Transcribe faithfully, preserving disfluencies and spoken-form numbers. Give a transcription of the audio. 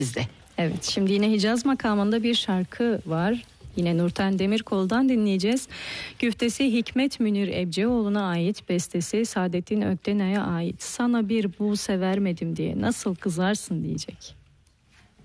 bizde. Evet, şimdi yine Hicaz makamında bir şarkı var. Yine Nurten Demirkol'dan dinleyeceğiz. Güftesi Hikmet Münir Ebceoğlu'na ait, bestesi Saadettin Öktenay'a ait. Sana bir Buse vermedim diye nasıl kızarsın diyecek.